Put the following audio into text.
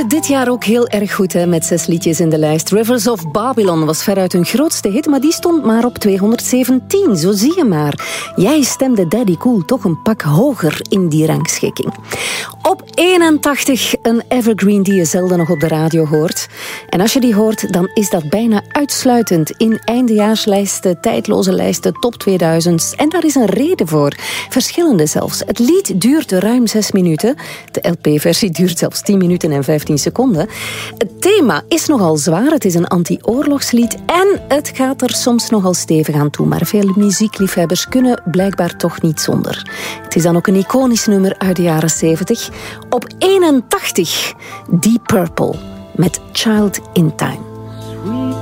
deden dit jaar ook heel erg goed, hè, met 6 liedjes in de lijst. Rivers of Babylon was veruit hun grootste hit, maar die stond maar op 217. Zo zie je maar. Jij stemde Daddy Cool toch een pak hoger in die rangschikking. Op 81 een evergreen die je zelden nog op de radio hoort. En als je die hoort, dan is dat bijna uitsluitend in eindejaarslijsten, tijdloze lijsten, top 2000's. En daar is een reden voor. Verschillende zelfs. Het lied duurt ruim 6 minuten. De LP-versie duurt zelfs 10 minuten en 15 seconden. Het thema is nogal zwaar. Het is een anti-oorlogslied en het gaat er soms nogal stevig aan toe. Maar veel muziekliefhebbers kunnen blijkbaar toch niet zonder. Het is dan ook een iconisch nummer uit de jaren 70. Op 81 Deep Purple met Child in Time.